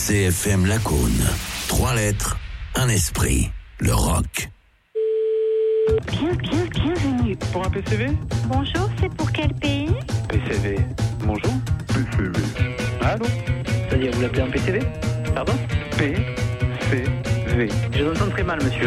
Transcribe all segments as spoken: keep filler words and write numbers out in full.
C F M Lacaune. Trois lettres, un esprit. Le rock. Bien, bien, bienvenue. Pour un P C V ? Bonjour, c'est pour quel pays ? P C V. Bonjour. P C V. Allô ? C'est-à-dire, vous l'appelez un P C V ? Pardon ? P C V. Je vous entends très mal, monsieur.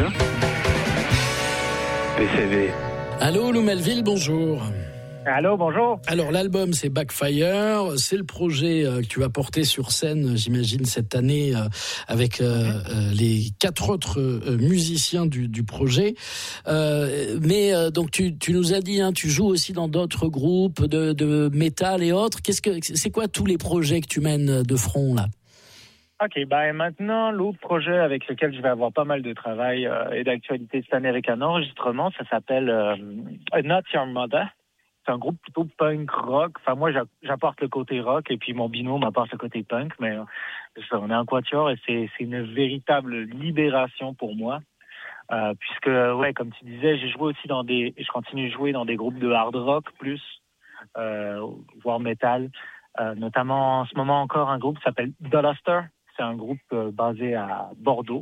P C V. Allô, Lou Melville, bonjour. Allô, bonjour. Alors, l'album, c'est Backfire. C'est le projet euh, que tu vas porter sur scène, j'imagine, cette année, euh, avec euh, euh, les quatre autres euh, musiciens du, du projet. Euh, mais donc, euh, tu, tu nous as dit, hein, tu joues aussi dans d'autres groupes de, de métal et autres. Qu'est-ce que, c'est quoi tous les projets que tu mènes de front, là ? OK, ben maintenant, l'autre projet avec lequel je vais avoir pas mal de travail euh, et d'actualité cette année avec un enregistrement, ça s'appelle euh, Not Your Mother. C'est un groupe plutôt punk rock. Enfin, moi, j'apporte le côté rock et puis mon binôme apporte le côté punk. Mais euh, on est un quatuor et c'est, c'est une véritable libération pour moi. Euh, puisque, ouais, comme tu disais, j'ai joué aussi dans des... Je continue de jouer dans des groupes de hard rock plus, euh, voire metal. Euh, notamment, en ce moment encore, un groupe qui s'appelle The Luster. C'est un groupe euh, basé à Bordeaux.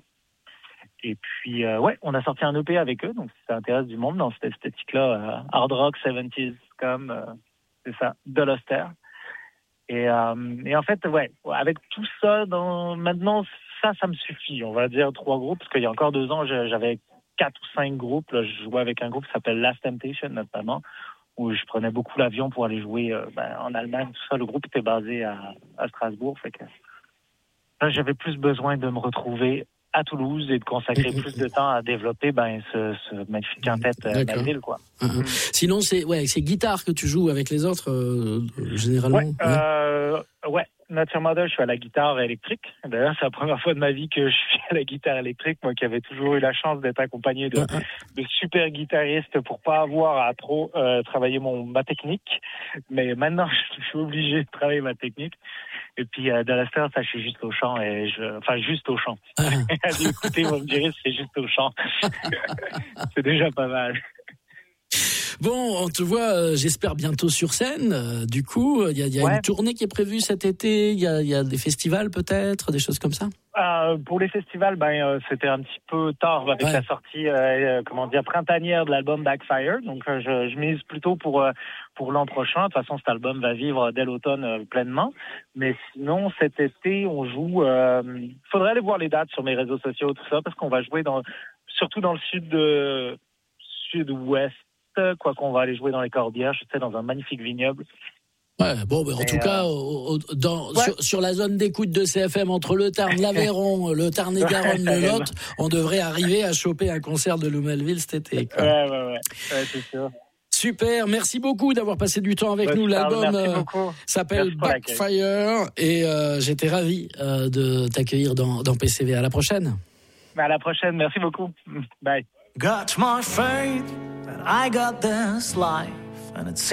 Et puis, euh, ouais, on a sorti un E P avec eux, donc si ça intéresse du monde dans cette esthétique-là, euh, hard rock, soixante-dix, comme, euh, c'est ça, The Luster. Et, euh, et en fait, ouais, avec tout ça, dans, maintenant, ça, ça me suffit, on va dire trois groupes, parce qu'il y a encore deux ans, j'avais quatre ou cinq groupes. Là, je jouais avec un groupe qui s'appelle Last Temptation, notamment, où je prenais beaucoup l'avion pour aller jouer euh, ben, en Allemagne, tout ça. Le groupe était basé à, à Strasbourg, fait que là, j'avais plus besoin de me retrouver à Toulouse et de consacrer plus de temps à développer ben ce, ce magnifique quintet euh, Melville, quoi. Uh-huh. Mm. Sinon, c'est ouais, c'est guitare que tu joues avec les autres euh, généralement. Ouais, ouais. Euh, ouais. Not Your Mother, je suis à la guitare électrique. D'ailleurs, c'est la première fois de ma vie que je suis à la guitare électrique, moi qui avais toujours eu la chance d'être accompagné de, uh-huh. de super guitaristes pour pas avoir à trop euh, travailler mon ma technique. Mais maintenant, je suis obligé de travailler ma technique. Et puis, euh, de la star, ça, je suis juste au chant et je, enfin, juste au chant. Uh-huh. Écoutez, vous me direz, c'est juste au chant. C'est déjà pas mal. Bon, on te voit, euh, j'espère, bientôt sur scène. Euh, du coup, il y a, y a ouais. une tournée qui est prévue cet été. Il y a, y a des festivals peut-être, des choses comme ça. Euh, pour les festivals, ben euh, c'était un petit peu tard avec ouais. la sortie, euh, comment dire, printanière de l'album Backfire. Donc, euh, je, je mise plutôt pour euh, pour l'an prochain. De toute façon, cet album va vivre dès l'automne euh, pleinement. Mais sinon, cet été, on joue. Euh, faudrait aller voir les dates sur mes réseaux sociaux, tout ça, parce qu'on va jouer dans, surtout dans le sud de sud-ouest. Quoi qu'on va aller jouer dans les Corbières, je sais, dans un magnifique vignoble. Ouais, bon, mais en Et tout euh... cas, au, au, dans, ouais. sur, sur la zone d'écoute de C F M, entre le Tarn, l'Aveyron, le Tarn-et-Garonne, le Lot, on devrait arriver à choper un concert de Lou Melville cet été. Quoi. Ouais, ouais, ouais, ouais, c'est sûr. Super, merci beaucoup d'avoir passé du temps avec ouais, nous. L'album euh, s'appelle Backfire et euh, j'étais ravi euh, de t'accueillir dans, dans P C V. À la prochaine. À la prochaine, merci beaucoup. Bye. Got my faith that I got this life and it's